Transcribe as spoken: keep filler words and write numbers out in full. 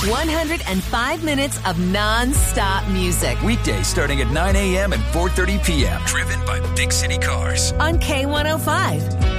one hundred five minutes of non-stop music. Weekdays starting at nine a.m. and four thirty p.m. Driven by Big City Cars. On K one oh five.